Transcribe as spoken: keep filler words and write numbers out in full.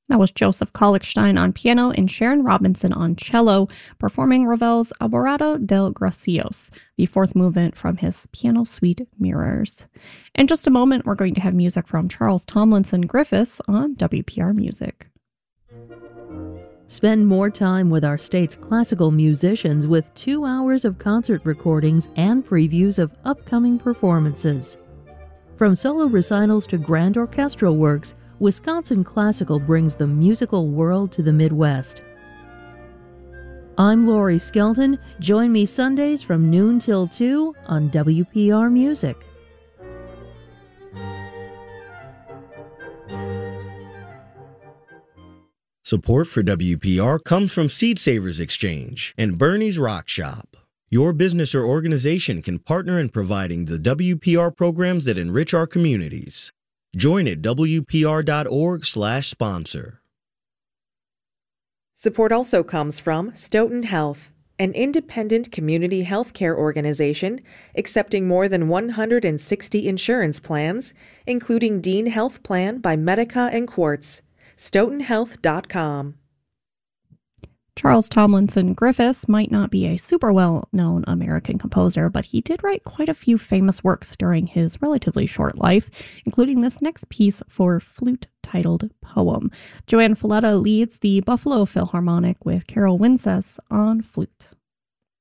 That was Joseph Kallichstein on piano and Sharon Robinson on cello, performing Ravel's Alborada del Gracios, the fourth movement from his piano suite Mirrors. In just a moment, we're going to have music from Charles Tomlinson Griffiths on W P R Music. Spend more time with our state's classical musicians with two hours of concert recordings and previews of upcoming performances. From solo recitals to grand orchestral works, Wisconsin Classical brings the musical world to the Midwest. I'm Lori Skelton. Join me Sundays from noon till two on W P R Music. Support for W P R comes from Seed Savers Exchange and Bernie's Rock Shop. Your business or organization can partner in providing the W P R programs that enrich our communities. Join at W P R dot org slash sponsor. Support also comes from Stoughton Health, an independent community healthcare organization accepting more than one hundred sixty insurance plans, including Dean Health Plan by Medica and Quartz. Stoughton Health dot com. Charles Tomlinson Griffiths might not be a super well-known American composer, but he did write quite a few famous works during his relatively short life, including this next piece for flute titled Poem. Joanne Falletta leads the Buffalo Philharmonic with Carol Wincess on flute.